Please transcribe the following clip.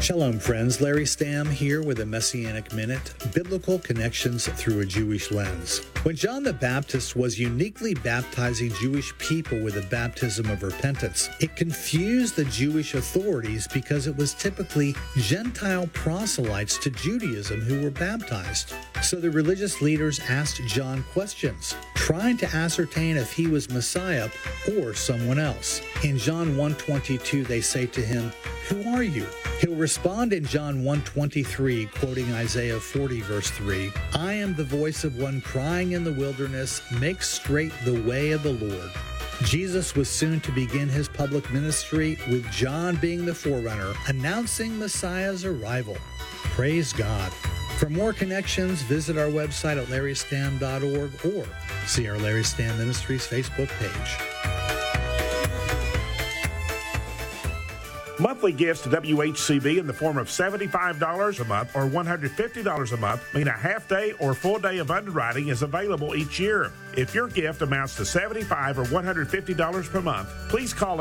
Shalom, friends. Larry Stamm here with a Messianic Minute, biblical connections through a Jewish lens. When John the Baptist was uniquely baptizing Jewish people with a baptism of repentance, it confused the Jewish authorities because it was typically Gentile proselytes to Judaism who were baptized. So the religious leaders asked John questions, trying to ascertain if he was Messiah or someone else. In John 1:22, they say to him, "Who are you?" He'll respond in John 1:23, quoting Isaiah 40, verse 3, "I am the voice of one crying in the wilderness, make straight the way of the Lord." Jesus was soon to begin his public ministry, with John being the forerunner, announcing Messiah's arrival. Praise God. For more connections, visit our website at larrystamm.org or see our Larry Stamm Ministries Facebook page. Monthly gifts to WHCB in the form of $75 a month or $150 a month mean a half-day or full-day of underwriting is available each year. If your gift amounts to $75 or $150 per month, please call